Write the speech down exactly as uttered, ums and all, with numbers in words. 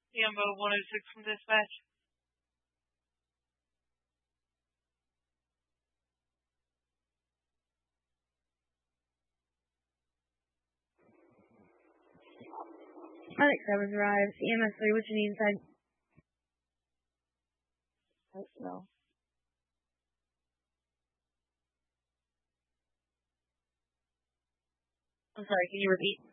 Ambo one oh six from dispatch. Medic seven arrives. E M S three, what you need inside? No. I'm sorry, can you repeat?